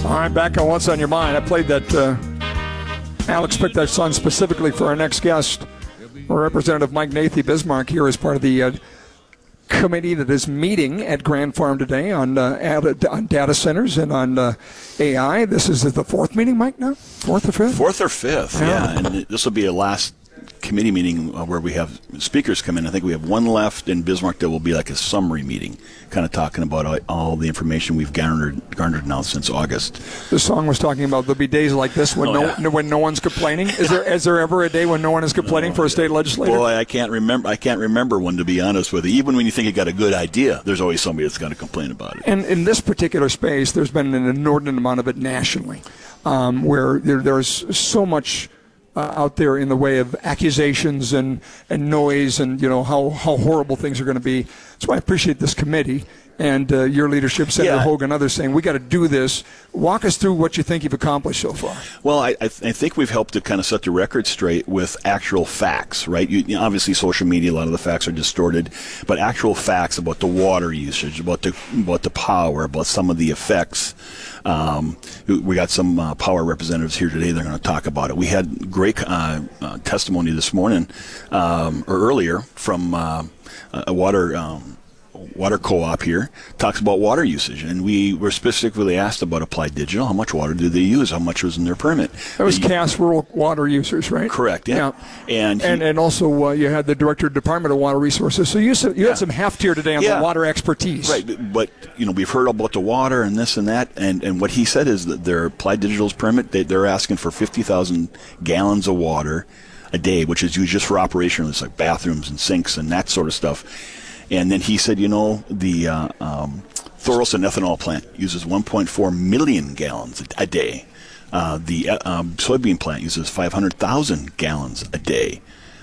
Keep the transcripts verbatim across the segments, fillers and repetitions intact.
All right, back on What's on Your Mind. I played that, uh, Alex picked that song specifically for our next guest, Representative Mike Nathie Bismarck, here as part of the uh, committee that is meeting at Grand Farm today on, uh, ad, on data centers and on uh, A I. This is the fourth meeting, Mike, now? Fourth or fifth? Fourth or fifth, yeah. yeah. And this will be a last committee meeting uh, where we have speakers come in. I think we have one left in Bismarck that will be like a summary meeting, kind of talking about all, all the information we've garnered garnered now since August. The song was talking about there'll be days like this when oh, no yeah. when no one's complaining. Is there is there ever a day when no one is complaining no, for a state legislator? Boy, I can't remember. I can't remember one, to be honest with you. Even when you think you got a good idea, there's always somebody that's going to complain about it. And in this particular space, there's been an inordinate amount of it nationally, um, where there, there's so much Uh, out there in the way of accusations and, and noise and, you know, how, how horrible things are going to be. That's why I appreciate this committee and uh, your leadership, Senator yeah. Hogan, others saying, we got to do this. Walk us through what you think you've accomplished so far. Well, I, I, th- I think we've helped to kind of set the record straight with actual facts, right? You, you know, obviously, social media, a lot of the facts are distorted, but actual facts about the water usage, about the, about the power, about some of the effects. Um, we got some uh, power representatives here today. They're going to talk about it. We had great uh, uh, testimony this morning um, or earlier from uh, a water um, water co-op here. Talks about water usage, and we were specifically asked about Applied Digital. How much water do they use? How much was in their permit? That was Cass Rural Water Users, right? Correct. Yeah. yeah. And, he, and and also uh, you had the Director of Department of Water Resources. So you you yeah. had some half tier today on yeah. the water expertise. Right. But you know we've heard about the water and this and that, and, and what he said is that their Applied Digital's permit, they, they're asking for fifty thousand gallons of water a day, which is used just for operational. It's like bathrooms and sinks and that sort of stuff. And then he said, you know, the uh, um, Thoroldson ethanol plant uses one point four million gallons a, a day. Uh, the uh, um, soybean plant uses five hundred thousand gallons a day.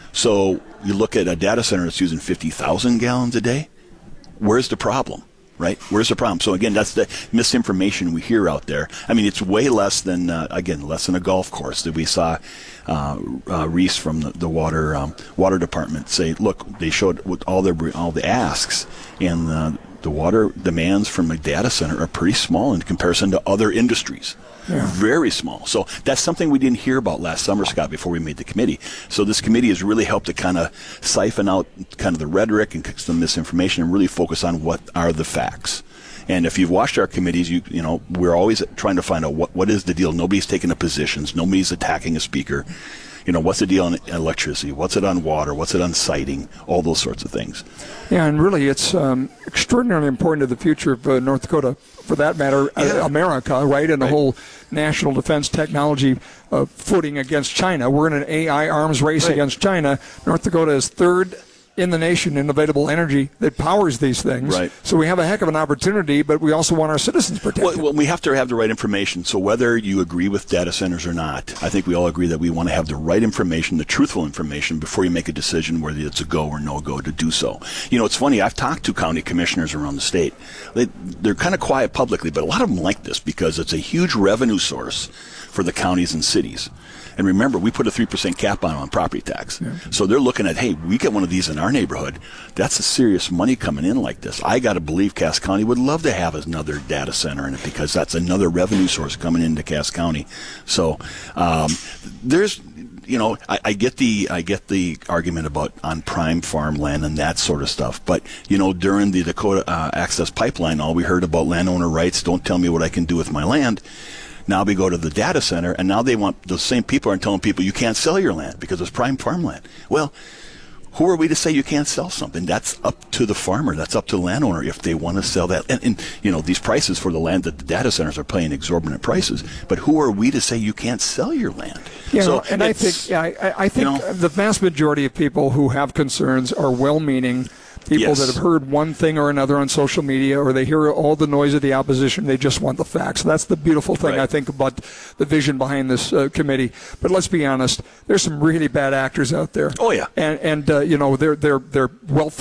So you look at a data center that's using fifty thousand gallons a day. Where's the problem, right? Where's the problem? So, again, that's the misinformation we hear out there. I mean, it's way less than, uh, again, less than a golf course that we saw uh, uh, Reese from the, the water um, water department say, look, they showed with all their all the asks, and uh, the water demands from a data center are pretty small in comparison to other industries. Yeah. Very small. So that's something we didn't hear about last summer, Scott, before we made the committee. So this committee has really helped to kind of siphon out kind of the rhetoric and some misinformation and really focus on what are the facts. And if you've watched our committees, you you know, we're always trying to find out what, what is the deal. Nobody's taking up positions. Nobody's attacking a speaker. You know, what's the deal on electricity? What's it on water? What's it on siting? All those sorts of things. Yeah, and really it's um, extraordinarily important to the future of uh, North Dakota, for that matter, yeah. uh, America, right, and the right. whole national defense technology uh, footing against China. We're in an A I arms race right. against China. North Dakota is third in the nation in available energy that powers these things. Right. So we have a heck of an opportunity, but we also want our citizens protected. Well, well, we have to have the right information. So whether you agree with data centers or not, I think we all agree that we want to have the right information, the truthful information, before you make a decision whether it's a go or no go to do so. You know, it's funny. I've talked to county commissioners around the state. They, they're kind of quiet publicly, but a lot of them like this because it's a huge revenue source for the counties and cities. And remember, we put a three percent cap on on property tax. Yeah. So they're looking at, hey, we get one of these in our neighborhood. That's a serious money coming in like this. I got to believe Cass County would love to have another data center in it because that's another revenue source coming into Cass County. So um, there's, you know, I, I get the I get the argument about on prime farmland and that sort of stuff. But, you know, during the Dakota uh, Access Pipeline, all we heard about landowner rights, don't tell me what I can do with my land. Now we go to the data center, and now they want, those same people are telling people you can't sell your land because it's prime farmland. Well, who are we to say you can't sell something? That's up to the farmer. That's up to the landowner if they want to sell that. And, and you know, these prices for the land that the data centers are paying exorbitant prices. But who are we to say you can't sell your land? Yeah, so and I think, yeah, I, I think you know, the vast majority of people who have concerns are well-meaning people yes. that have heard one thing or another on social media, or they hear all the noise of the opposition. They just want the facts. That's the beautiful thing, right. I think, about the vision behind this uh, committee. But let's be honest, there's some really bad actors out there. Oh, yeah. And, and uh, you know, they're, they're, they're well